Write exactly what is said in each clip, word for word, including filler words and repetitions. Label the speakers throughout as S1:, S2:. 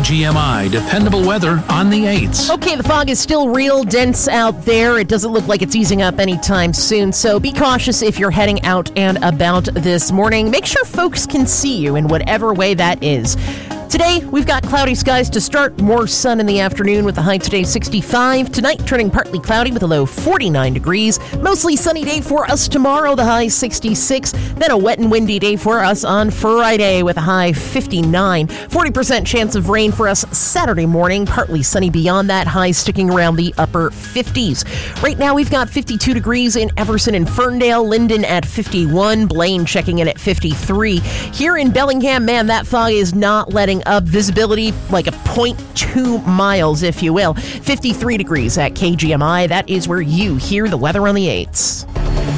S1: G M I dependable weather on the eights.
S2: Okay, the fog is still real dense out there. It doesn't look like it's easing up anytime soon, so be cautious if you're heading out and about this morning. Make sure folks can see you in whatever way that is. Today, we've got cloudy skies to start, more sun in the afternoon with a high today sixty-five. Tonight, turning partly cloudy with a low forty-nine degrees. Mostly sunny day for us tomorrow, the high sixty-six. Then a wet and windy day for us on Friday with a high fifty-nine. forty percent chance of rain for us Saturday morning, partly sunny beyond that, highs sticking around the upper fifties. Right now, we've got fifty-two degrees in Everson and Ferndale, Linden at fifty-one, Blaine checking in at fifty-three. Here in Bellingham, man, that fog is not letting up. Visibility like a zero point two miles, if you will. fifty-three degrees at K G M I. That is where you hear the weather on the eights.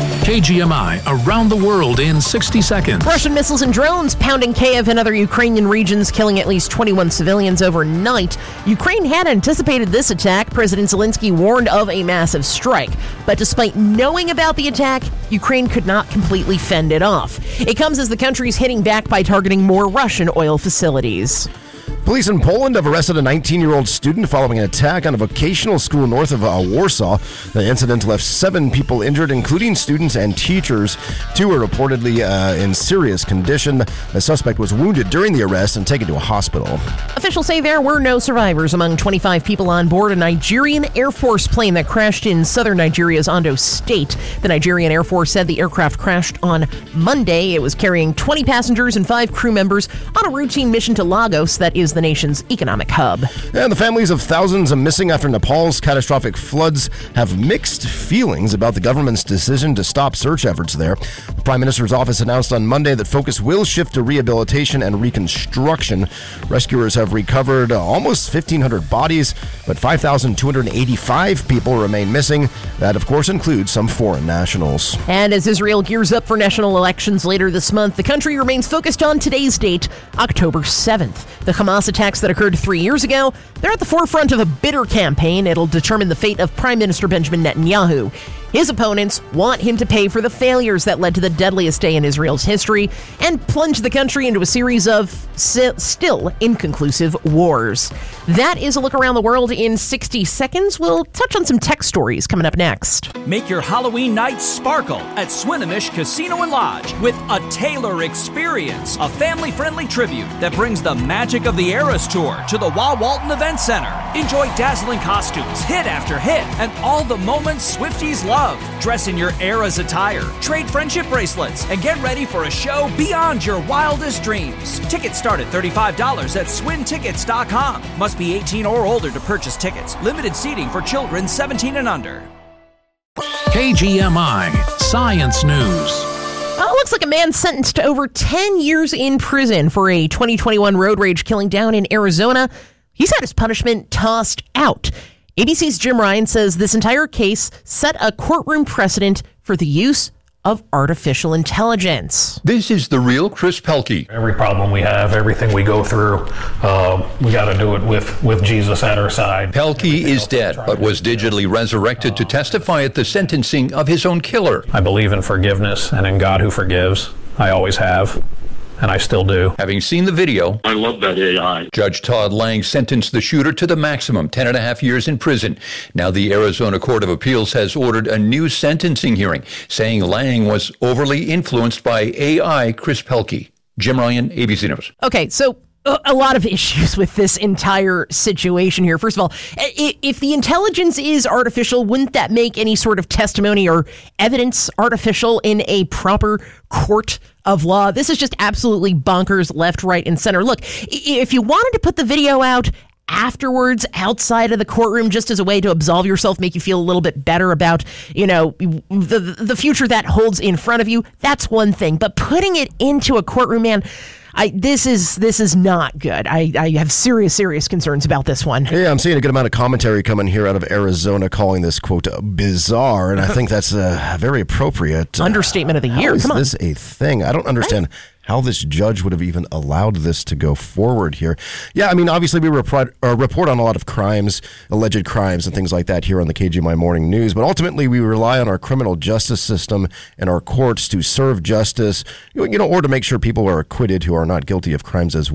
S1: K G M I around the world in sixty seconds.
S2: Russian missiles and drones pounding Kyiv and other Ukrainian regions, killing at least twenty-one civilians overnight. Ukraine had anticipated this attack. President Zelensky warned of a massive strike. But despite knowing about the attack, Ukraine could not completely fend it off. It comes as the country's hitting back by targeting more Russian oil facilities.
S3: Police in Poland have arrested a nineteen-year-old student following an attack on a vocational school north of uh, Warsaw. The incident left seven people injured, including students and teachers. Two are reportedly uh, in serious condition. The suspect was wounded during the arrest and taken to a hospital.
S2: Officials say there were no survivors among twenty-five people on board a Nigerian Air Force plane that crashed in southern Nigeria's Ondo State. The Nigerian Air Force said the aircraft crashed on Monday. It was carrying twenty passengers and five crew members on a routine mission to Lagos, that is the nation's economic hub.
S3: And the families of thousands missing after Nepal's catastrophic floods have mixed feelings about the government's decision to stop search efforts there. The Prime Minister's office announced on Monday that focus will shift to rehabilitation and reconstruction. Rescuers have recovered almost fifteen hundred bodies, but five thousand two hundred eighty-five people remain missing. That, of course, includes some foreign nationals.
S2: And as Israel gears up for national elections later this month, the country remains focused on today's date, October seventh. The Hamas attacks that occurred three years ago, they're at the forefront of a bitter campaign. It'll determine the fate of Prime Minister Benjamin Netanyahu. His opponents want him to pay for the failures that led to the deadliest day in Israel's history and plunge the country into a series of si- still inconclusive wars. That is a look around the world in sixty seconds. We'll touch on some tech stories coming up next.
S4: Make your Halloween night sparkle at Swinomish Casino and Lodge with a Taylor Experience, a family-friendly tribute that brings the magic of the Eras Tour to the Wah Walton Event Center. Enjoy dazzling costumes, hit after hit, and all the moments Swifties love. Dress in your Eras attire, trade friendship bracelets, and get ready for a show beyond your wildest dreams. Tickets start at thirty-five dollars at swin tickets dot com. Must be eighteen or older to purchase tickets. Limited seating for children seventeen and under.
S1: K G M I Science News.
S2: Well, it looks like a man sentenced to over ten years in prison for a twenty twenty-one road rage killing down in Arizona. He's had his punishment tossed out. A B C's Jim Ryan says this entire case set a courtroom precedent for the use of artificial intelligence.
S5: This is the real Chris Pelkey.
S6: Every problem we have, everything we go through, uh, we got to do it with, with Jesus at our side.
S5: Pelkey is dead, but was digitally resurrected to testify at the sentencing of his own killer.
S6: I believe in forgiveness and in God who forgives. I always have. And I still do.
S5: Having seen the video,
S7: I love that A I.
S5: Judge Todd Lang sentenced the shooter to the maximum, ten and a half years in prison. Now the Arizona Court of Appeals has ordered a new sentencing hearing, saying Lang was overly influenced by A I. Chris Pelkey. Jim Ryan, A B C News.
S2: Okay, so a lot of issues with this entire situation here. First of all, if the intelligence is artificial, wouldn't that make any sort of testimony or evidence artificial in a proper court of law? This is just absolutely bonkers, left, right, and center. Look, if you wanted to put the video out afterwards outside of the courtroom just as a way to absolve yourself, make you feel a little bit better about, you know, the the future that holds in front of you, that's one thing. But putting it into a courtroom, man, I, this is this is not good. I, I have serious, serious concerns about this one.
S3: Yeah, I'm seeing a good amount of commentary coming here out of Arizona calling this, quote, bizarre, and I think that's a very appropriate.
S2: Understatement of the year.
S3: How is
S2: Come on.
S3: this a thing? I don't understand. Right? How this judge would have even allowed this to go forward here. Yeah, I mean, obviously we report, uh, report on a lot of crimes, alleged crimes and things like that here on the K G M I Morning News, but ultimately we rely on our criminal justice system and our courts to serve justice, you know, or to make sure people are acquitted who are not guilty of crimes as well.